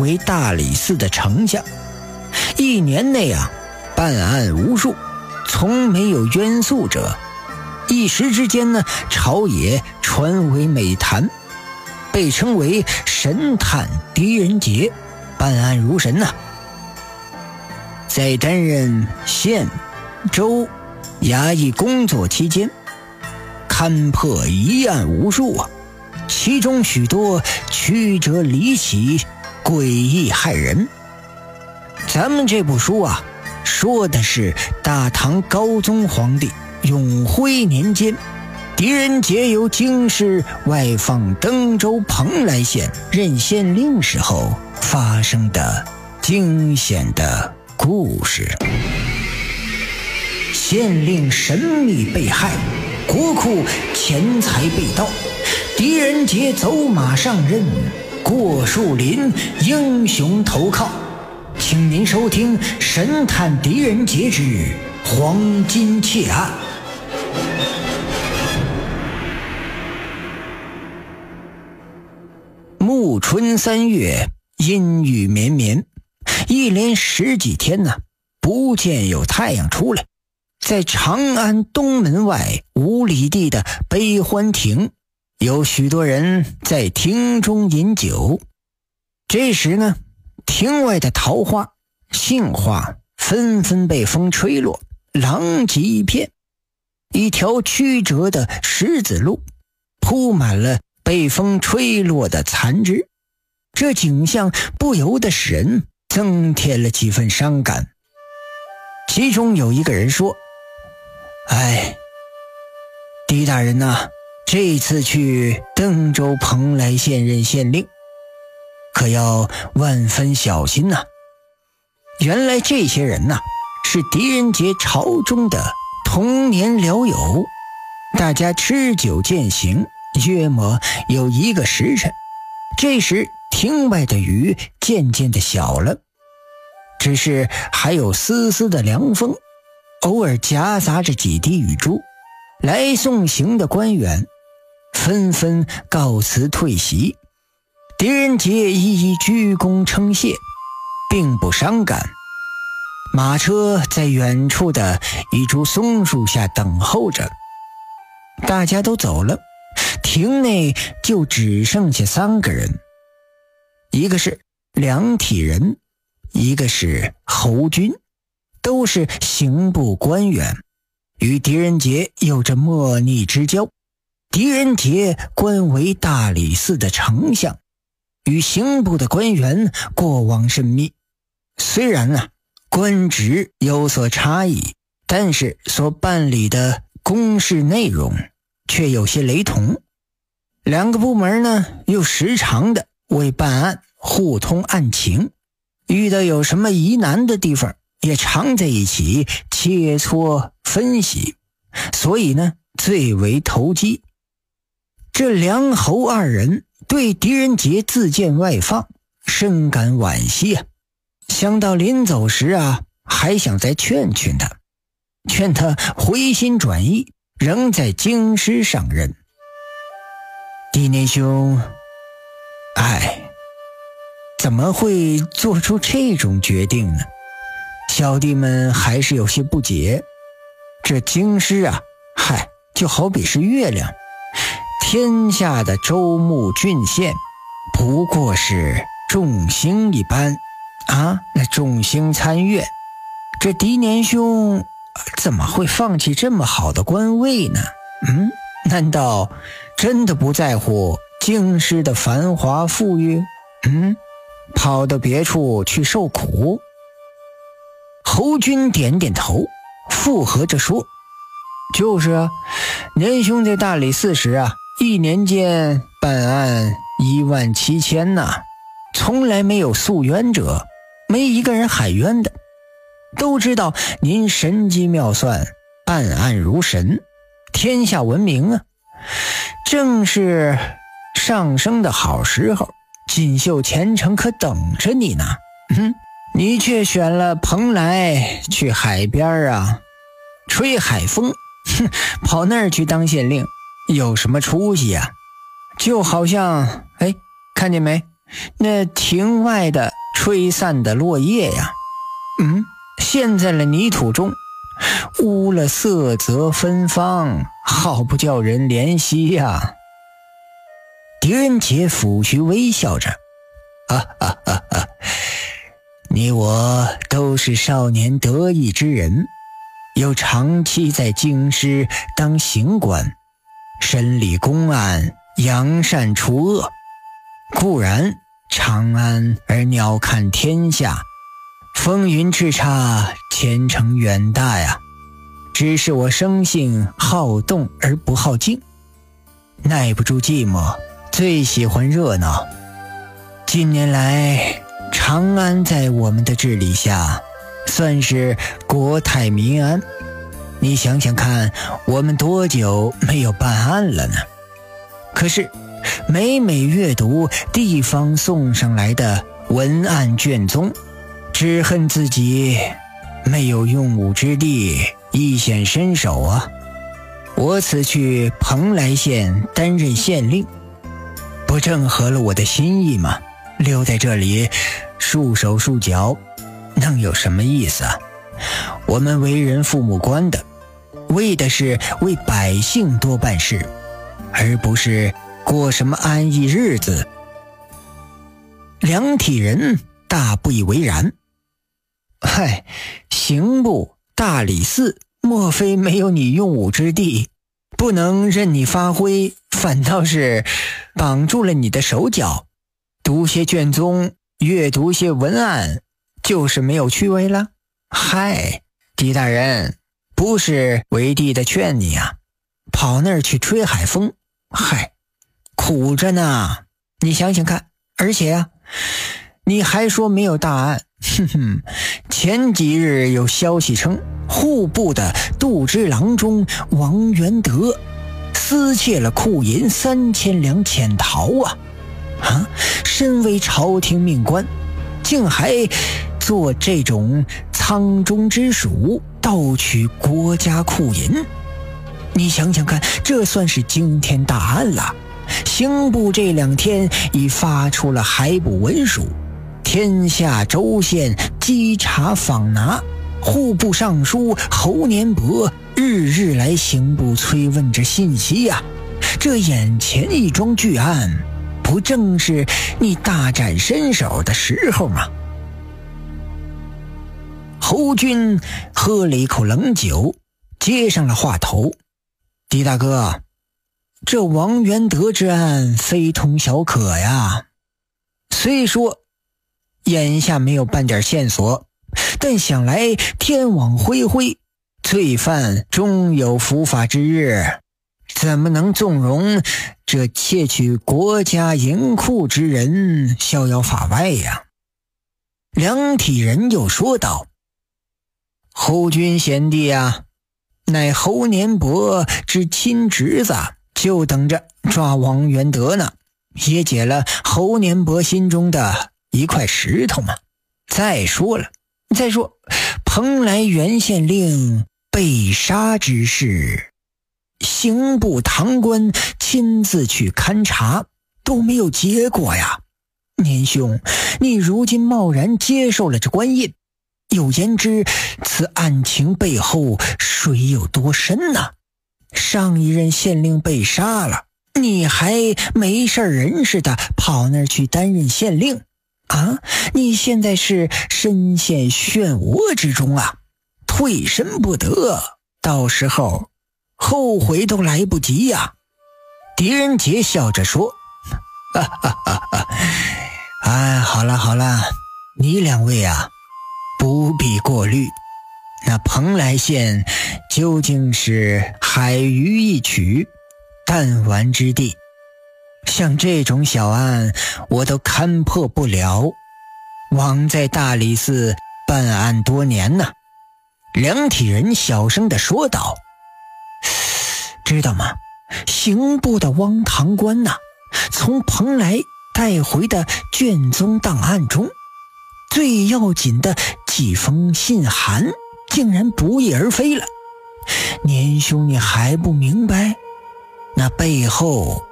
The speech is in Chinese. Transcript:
为大理寺的丞相。1年内啊，办案无数，从没有冤诉者。一时之间呢，朝野传为美谈，被称为神探狄仁杰，办案如神呐。在担任县、州衙役工作期间，勘破疑案无数啊，其中许多曲折离奇，诡异骇人。咱们这部书啊，说的是大唐高宗皇帝永徽年间，狄仁杰由京师外放登州蓬莱县任县令时候发生的惊险的故事。县令神秘被害，国库钱财被盗，狄仁杰走马上任，过树林，英雄投靠。请您收听《神探狄仁杰之黄金窃案》。暮春3月，阴雨绵绵，一连10几天呢，不见有太阳出来。在长安东门外5里地的悲欢亭，有许多人在亭中饮酒。这时呢，亭外的桃花、杏花纷纷被风吹落，狼藉一片。一条曲折的石子路铺满了被风吹落的残枝，这景象不由得使人增添了几分伤感。其中有一个人说：哎，狄大人呐，这次去登州蓬莱县任县令，可要万分小心呐。原来这些人呐，是狄仁杰朝中的童年僚友，大家吃酒饯行，约莫有1个时辰。这时亭外的雨渐渐的小了，只是还有丝丝的凉风，偶尔夹杂着几滴雨珠。来送行的官员纷纷告辞退席，狄仁杰一一鞠躬称谢，并不伤感。马车在远处的一株松树下等候着，大家都走了，亭内就只剩下3个人，一个是梁体仁，一个是侯军，都是刑部官员，与狄仁杰有着莫逆之交。狄仁杰官为大理寺的丞相，与刑部的官员过往甚密。虽然官职有所差异，但是所办理的公事内容却有些雷同。2个部门呢，又时常的为办案互通案情，遇到有什么疑难的地方，也常在一起切磋分析，所以呢，最为投机。这梁侯2人对狄仁杰自荐外放深感惋惜啊，想到临走时还想再劝他回心转意，仍在京师上任。狄年兄，怎么会做出这种决定呢？小弟们还是有些不解。这京师就好比是月亮，天下的州牧郡县不过是众星一般那众星参月，这狄年兄怎么会放弃这么好的官位呢？难道真的不在乎京师的繁华富裕？跑到别处去受苦？侯军点点头，附和着说：就是年兄在大理寺时1年间办案17000呐，从来没有诉冤者，没一个人喊冤的。都知道您神机妙算，办案如神，天下闻名正是上升的好时候，锦绣前程可等着你呢。你却选了蓬莱去海边吹海风，跑那儿去当县令，有什么出息就好像看见没， 那庭外的吹散的落叶呀，陷在了泥土中，污了色泽芬芳，好不叫人怜惜呀。狄仁杰抚须微笑着，你我都是少年得意之人，又长期在京师当刑官，审理公案，扬善除恶。固然长安而鸟瞰天下，风云叱咤，前程远大呀。只是我生性好动而不好静，耐不住寂寞，最喜欢热闹。近年来长安在我们的治理下算是国泰民安，你想想看，我们多久没有办案了呢？可是每阅读地方送上来的文案卷宗，只恨自己没有用武之地，一显身手啊。我此去蓬莱县担任县令，不正合了我的心意吗？留在这里束手束脚，能有什么意思啊？我们为人父母官的，为的是为百姓多办事，而不是过什么安逸日子。梁体仁大不以为然。嗨，刑部、大理寺，莫非没有你用武之地，不能任你发挥，反倒是绑住了你的手脚？读些卷宗，阅读些文案，就是没有趣味了？嗨，狄大人，不是为弟的劝你啊，跑那儿去吹海风，嗨，苦着呢。你想想看，而且啊，你还说没有大案，前几日有消息称，户部的度支郎中王元德私窃了库银3000两潜逃啊！身为朝廷命官，竟还做这种仓中之鼠，盗取国家库银。你想想看，这算是惊天大案了。刑部这2天已发出了海捕文书，天下州县稽查访拿，户部尚书侯年伯日日来刑部催问着信息呀。这眼前一桩巨案，不正是你大展身手的时候吗？侯军喝了一口冷酒，接上了话头。狄大哥，这王元德之案非同小可呀。虽说眼下没有半点线索，但想来天网恢恢，罪犯终有伏法之日，怎么能纵容这窃取国家银库之人逍遥法外呀？梁体仁又说道：侯军贤弟啊，乃侯年伯之亲侄子，就等着抓王元德呢，也解了侯年伯心中的一块石头嘛。再说蓬莱原县令被杀之事，刑部堂官亲自去勘察，都没有结果呀。年兄，你如今贸然接受了这官印，有言之，此案情背后水有多深呢？上一任县令被杀了，你还没事人似的跑那儿去担任县令啊？你现在是深陷漩涡之中啊，退身不得，到时候后悔都来不及呀。狄仁杰笑着说：好了，你2位啊，不必过虑。那蓬莱县究竟是海鱼一曲，弹丸之地，像这种小案我都勘破不了。枉在大理寺办案多年呢。梁体仁小声地说道：知道吗？刑部的汪堂官呐，从蓬莱带回的卷宗档案中，最要紧的几封信函竟然不翼而飞了。年兄，你还不明白？那背后